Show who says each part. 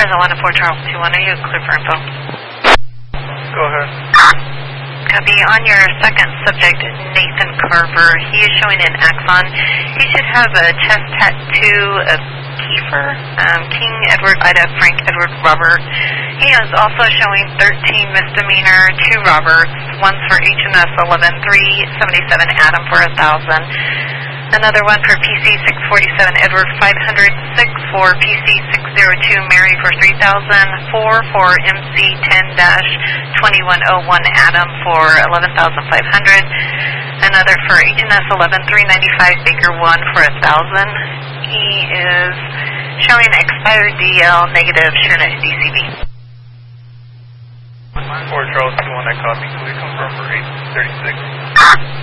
Speaker 1: 1 to 4 Charles 2-1, are you clear for info?
Speaker 2: Go ahead.
Speaker 1: Copy. On your second subject, Nathan Carver, he is showing an axon. He should have a chest tattoo of Kiefer, King Edward Ida Frank Edward Robert. He is also showing 13 misdemeanor, 2 Roberts, one's for H&S 11-377 Adam for 1,000. Another one for PC 647 Edward 506, for PC 602 Mary for 3,000, 4 for MC 10-2101 Adam for 11,500. Another for H&S 11395 Baker 1 for 1,000. He is showing expired DL negative Shernet DCB.
Speaker 2: 4 Charles 2-1, I copy. Can we confirm for 836?